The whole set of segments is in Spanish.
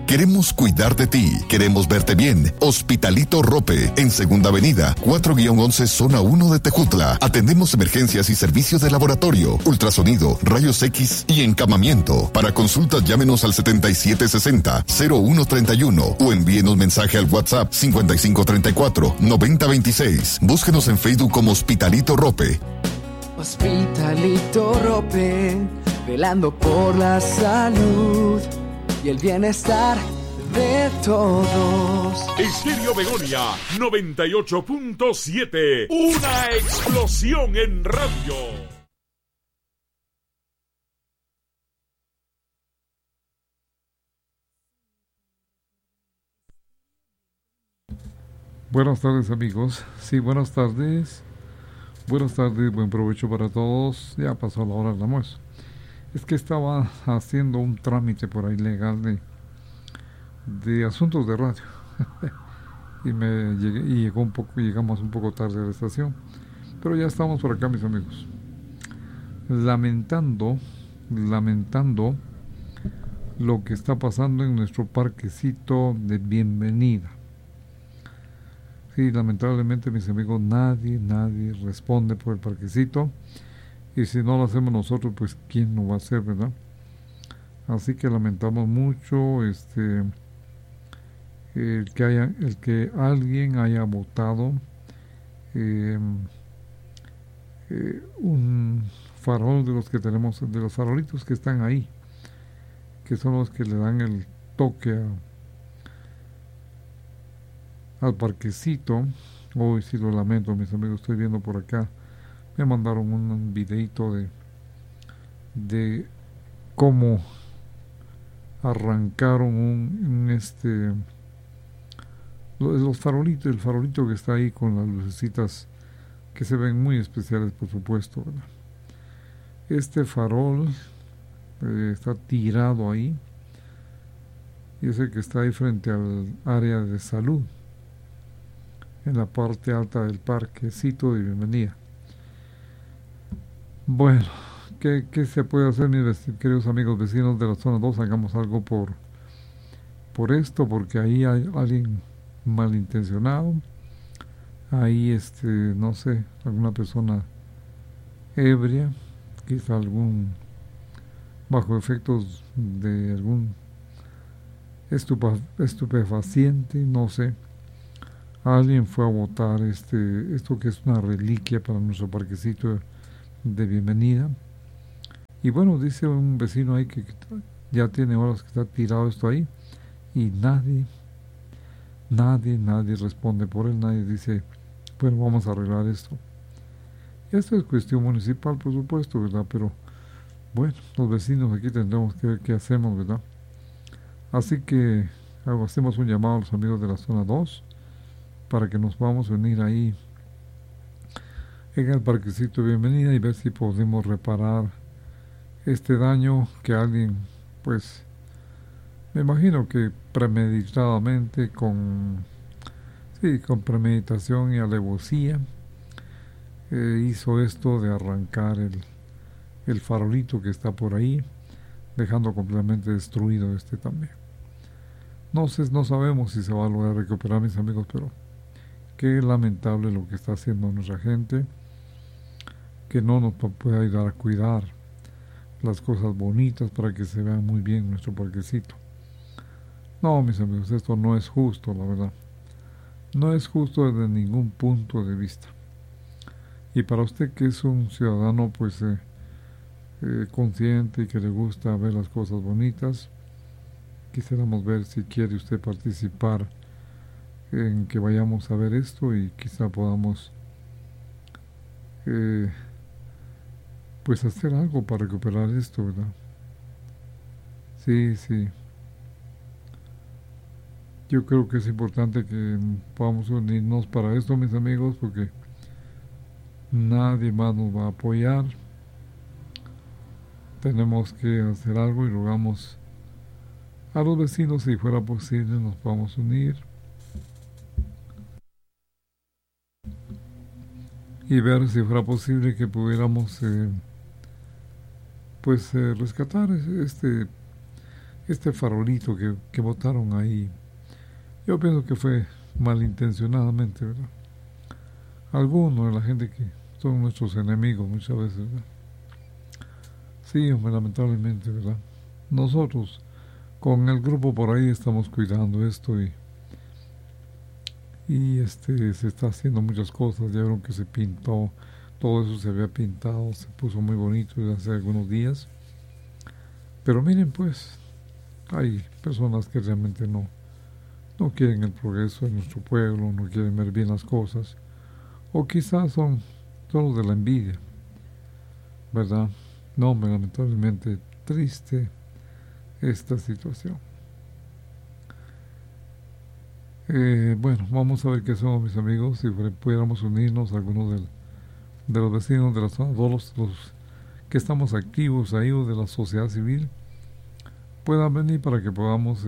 Queremos cuidar de ti. Queremos verte bien. Hospitalito Rope, en Segunda Avenida, 4-11, Zona 1 de Tejutla. Atendemos emergencias y servicios de laboratorio, ultrasonido, rayos X y encamamiento. Para consultas, llámenos al 7760-0131 o envíenos mensaje al WhatsApp 5534-9026. Búsquenos en Facebook como Hospitalito Rope. Hospitalito Rope, velando por la salud y el bienestar de todos. Estéreo Begonia 98.7, una explosión en radio. Buenas tardes, amigos. Sí, buenas tardes. Buenas tardes, buen provecho para todos. Ya pasó la hora del almuerzo. Es que estaba haciendo un trámite por ahí legal de asuntos de radio. y llegamos un poco tarde a la estación. Pero ya estamos por acá, mis amigos. Lamentando lo que está pasando en nuestro parquecito de bienvenida. Sí, lamentablemente, mis amigos, nadie responde por el parquecito. Y si no lo hacemos nosotros, pues ¿quién lo va a hacer, verdad? Así que lamentamos mucho el que alguien haya botado un farol de los que tenemos, de los farolitos que están ahí, que son los que le dan el toque al parquecito. Hoy sí lo lamento, mis amigos. Estoy viendo por acá, me mandaron un videito de cómo arrancaron los farolitos, el farolito que está ahí con las lucecitas que se ven muy especiales, por supuesto, ¿verdad? Este farol está tirado ahí, y es el que está ahí frente al área de salud, en la parte alta del parquecito de bienvenida. Bueno, ¿qué se puede hacer, mis queridos amigos vecinos de la zona 2? Hagamos algo por esto, porque ahí hay alguien malintencionado. Ahí, no sé, alguna persona ebria, quizá algún bajo efectos de algún estupefaciente, no sé. Alguien fue a botar esto que es una reliquia para nuestro parquecito de bienvenida. Y bueno, dice un vecino ahí que ya tiene horas que está tirado esto ahí y nadie responde por él. Nadie dice, bueno, vamos a arreglar esto. Y esto es cuestión municipal, por supuesto, ¿verdad? Pero bueno, los vecinos aquí tendremos que ver qué hacemos, ¿verdad? Así que hacemos un llamado a los amigos de la zona 2 para que nos vamos a unir ahí en el parquecito de bienvenida y ver si podemos reparar este daño que alguien, pues, me imagino que premeditadamente, con premeditación y alevosía, hizo esto de arrancar el farolito que está por ahí, dejando completamente destruido también. No sabemos si se va a lograr recuperar, mis amigos, pero qué lamentable lo que está haciendo nuestra gente, que no nos puede ayudar a cuidar las cosas bonitas para que se vea muy bien nuestro parquecito. No, mis amigos, esto no es justo, la verdad. No es justo desde ningún punto de vista. Y para usted, que es un ciudadano pues consciente y que le gusta ver las cosas bonitas, quisiéramos ver si quiere usted participar en que vayamos a ver esto y quizá podamos pues hacer algo para recuperar esto, ¿verdad? Sí. Yo creo que es importante que podamos unirnos para esto, mis amigos, porque nadie más nos va a apoyar. Tenemos que hacer algo y rogamos a los vecinos, si fuera posible, nos podamos unir y ver si fuera posible que pudiéramos rescatar este farolito que botaron ahí, yo pienso que fue malintencionadamente, ¿verdad? Algunos de la gente que son nuestros enemigos muchas veces, ¿verdad? Sí, hombre, lamentablemente, ¿verdad? Nosotros con el grupo por ahí estamos cuidando esto y se está haciendo muchas cosas. Ya vieron que se pintó, todo eso se había pintado, se puso muy bonito desde hace algunos días. Pero miren, pues, hay personas que realmente no quieren el progreso de nuestro pueblo, no quieren ver bien las cosas, o quizás son los de la envidia, ¿verdad? No, lamentablemente triste esta situación. Bueno, vamos a ver qué somos, mis amigos, si pudiéramos unirnos a algunos de los vecinos de la zona, todos los que estamos activos ahí o de la sociedad civil, puedan venir para que podamos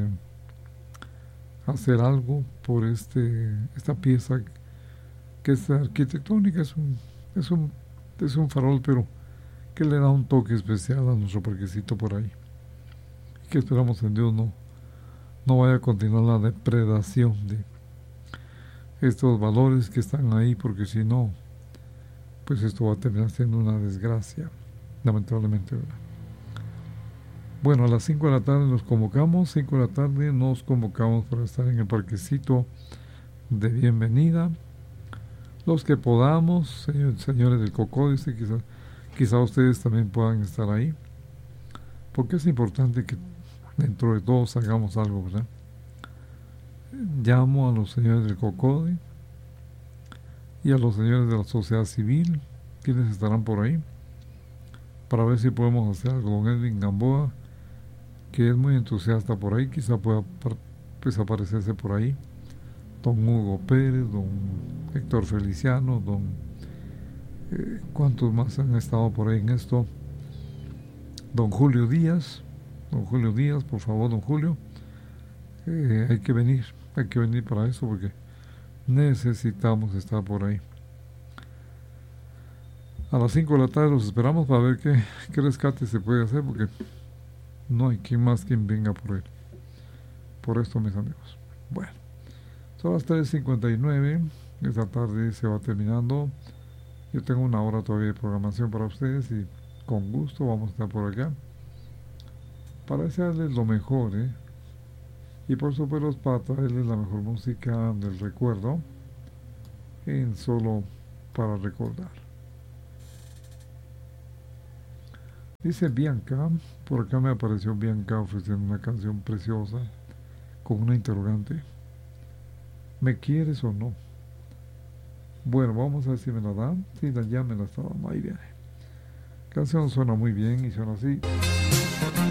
hacer algo por esta pieza que es arquitectónica, es un farol, pero que le da un toque especial a nuestro parquecito por ahí, y que esperamos en Dios no vaya a continuar la depredación de estos valores que están ahí, porque si no, pues esto va a terminar siendo una desgracia, lamentablemente, ¿verdad? Bueno, a las 5 de la tarde nos convocamos, 5 de la tarde nos convocamos para estar en el parquecito de bienvenida. Los que podamos, señores del Cocódice, quizá ustedes también puedan estar ahí, porque es importante que dentro de todos hagamos algo, ¿verdad? Llamo a los señores del Cocode y a los señores de la sociedad civil, quienes estarán por ahí, para ver si podemos hacer algo. Don Edwin Gamboa, que es muy entusiasta por ahí, quizá pueda aparecerse por ahí. Don Hugo Pérez, don Héctor Feliciano, ¿cuántos más han estado por ahí en esto? Don Julio Díaz, por favor, don Julio, hay que venir para eso, porque necesitamos estar por ahí. A las 5 de la tarde los esperamos para ver qué rescate se puede hacer, porque no hay quien venga por esto, mis amigos. Bueno, son las 3:59, esta tarde se va terminando. Yo tengo una hora todavía de programación para ustedes y con gusto vamos a estar por acá para desearles lo mejor, y por supuesto para traerles la mejor música del recuerdo en Solo para Recordar. Dice Bianca, por acá me apareció Bianca ofreciendo una canción preciosa con una interrogante: ¿me quieres o no? Bueno, vamos a ver si me la dan. Sí, ya me la está dando, ahí viene. La canción suena muy bien y suena así.